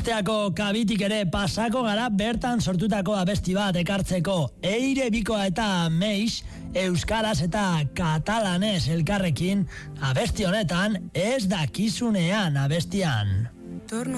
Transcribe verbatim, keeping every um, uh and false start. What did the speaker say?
Donostiako Kabitik ere pasako gara bertan sortutako abesti bat ekartzeko. Eire bikoa eta meix, euskaraz eta katalanez elkarrekin, abesti honetan ez dakizunean abestian.